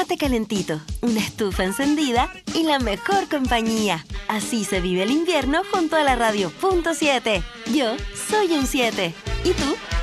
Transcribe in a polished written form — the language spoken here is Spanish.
mate calentito, una estufa encendida y la mejor compañía. Así se vive el invierno junto a la radio. Punto 7. Yo soy un 7. ¿Y tú?